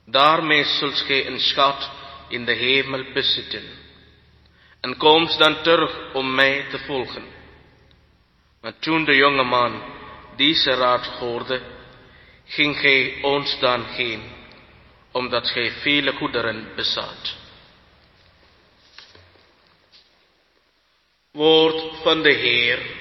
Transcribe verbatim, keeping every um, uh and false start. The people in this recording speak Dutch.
Daarmee zult gij een schat in de hemel bezitten. En komt dan terug om mij te volgen. Maar toen de jonge man deze raad hoorde, ging hij ons dan heen, omdat hij vele goederen bezat. Woord van de Heer.